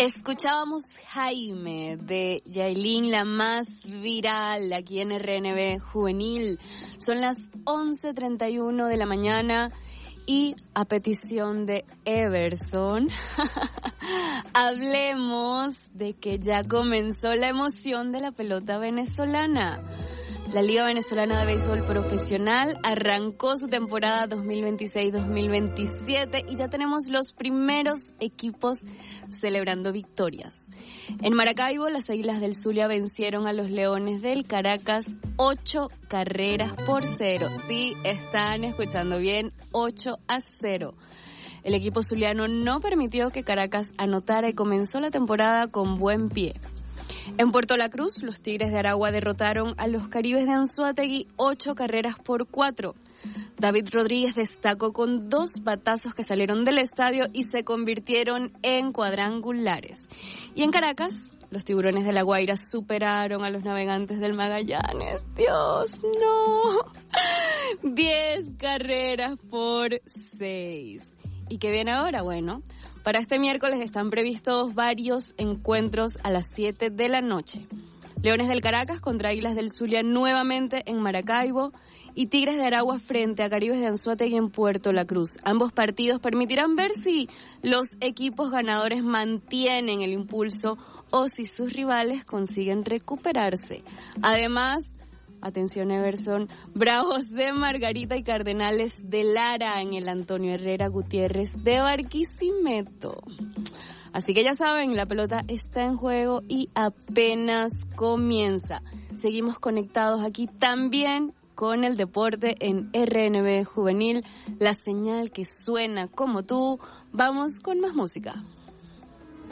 Escuchábamos Jaime de Yailin, la más viral aquí en RNB Juvenil. Son las 11:31 de la mañana y a petición de Everson, hablemos de que ya comenzó la emoción de la pelota venezolana. La Liga Venezolana de Béisbol Profesional arrancó su temporada 2026-2027 y ya tenemos los primeros equipos celebrando victorias. En Maracaibo, las Águilas del Zulia vencieron a los Leones del Caracas 8-0. Sí, están escuchando bien, 8-0. El equipo zuliano no permitió que Caracas anotara y comenzó la temporada con buen pie. En Puerto La Cruz, los Tigres de Aragua derrotaron a los Caribes de Anzoátegui 8-4. David Rodríguez destacó con 2 batazos que salieron del estadio y se convirtieron en cuadrangulares. Y en Caracas, los Tiburones de La Guaira superaron a los Navegantes del Magallanes. ¡Dios, no! 10-6. ¿Y qué viene ahora? Bueno, para este miércoles están previstos varios encuentros a las 7 de la noche. Leones del Caracas contra Águilas del Zulia nuevamente en Maracaibo y Tigres de Aragua frente a Caribes de Anzoátegui en Puerto La Cruz. Ambos partidos permitirán ver si los equipos ganadores mantienen el impulso o si sus rivales consiguen recuperarse. Además, atención Everson, Bravos de Margarita y Cardenales de Lara en el Antonio Herrera Gutiérrez de Barquisimeto. Así que ya saben, la pelota está en juego y apenas comienza. Seguimos conectados aquí también con el deporte en RNB Juvenil, la señal que suena como tú. Vamos con más música.